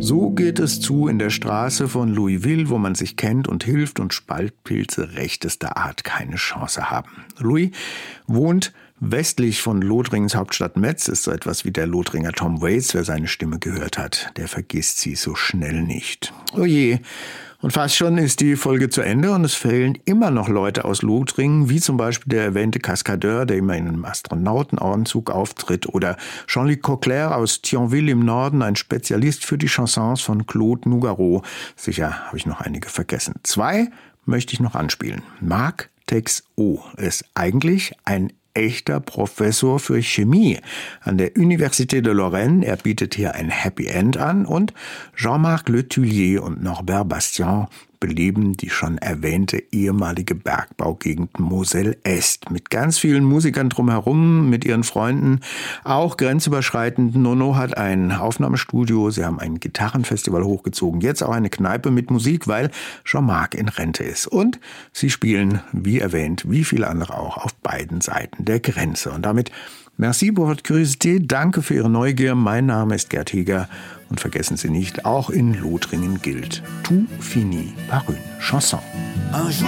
So geht es zu in der Straße von Louisville, wo man sich kennt und hilft und Spaltpilze rechtester Art keine Chance haben. Louis wohnt westlich von Lothringens Hauptstadt Metz, ist so etwas wie der Lothringer Tom Waits. Wer seine Stimme gehört hat, der vergisst sie so schnell nicht. Oh je. Und fast schon ist die Folge zu Ende und es fehlen immer noch Leute aus Lothringen, wie zum Beispiel der erwähnte Kaskadeur, der immer in einem Astronautenanzug auftritt, oder Jean-Luc Coquelaire aus Thionville im Norden, ein Spezialist für die Chansons von Claude Nougaro. Sicher habe ich noch einige vergessen. 2 möchte ich noch anspielen. Marc Texeau ist eigentlich ein echter Professor für Chemie an der Université de Lorraine. Er bietet hier ein Happy End an und Jean-Marc Le Thuillier und Norbert Bastien beleben die schon erwähnte ehemalige Bergbaugegend Moselle-Est mit ganz vielen Musikern drumherum, mit ihren Freunden, auch grenzüberschreitend. Nono hat ein Aufnahmestudio, sie haben ein Gitarrenfestival hochgezogen, jetzt auch eine Kneipe mit Musik, weil Jean-Marc in Rente ist. Und sie spielen, wie erwähnt, wie viele andere auch, auf beiden Seiten der Grenze. Und damit merci pour votre curiosité, danke für Ihre Neugier. Mein Name ist Gerd Heger und vergessen Sie nicht, auch in Lothringen gilt: tout finit par une chanson.